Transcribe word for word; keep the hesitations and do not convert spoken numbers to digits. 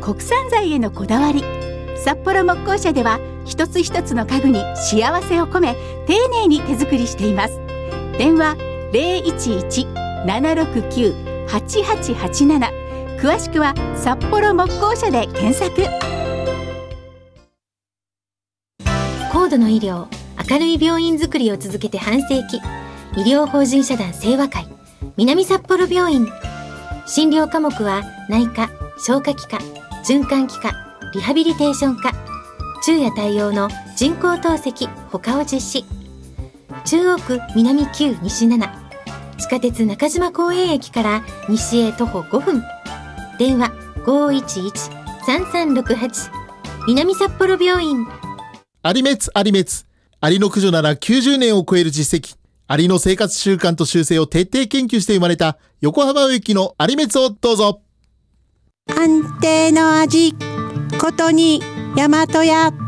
国産材へのこだわり。札幌木工社では一つ一つの家具に幸せを込め丁寧に手作りしています。電話 ゼロいちいち ななろくきゅう はちはちはちなな、詳しくは札幌木工社で検索。 高度の医療、明るい病院づくりを続けて半世紀、医療法人社団清和会南札幌病院。診療科目は内科、消化器科、循環器科、リハビリテーション科、昼夜対応の人工透析他を実施。中央区南きゅう西なな、地下鉄中島公園駅から西へ徒歩ごふん。電話 ごーいちいち さんさんろくはち、 南札幌病院。 アリメツアリメツ、アリの駆除ならきゅうじゅうねんを超える実績。アリの生活習慣と習性を徹底研究して生まれた横浜植木のアリメツをどうぞ。 安定の味、ことに大和屋。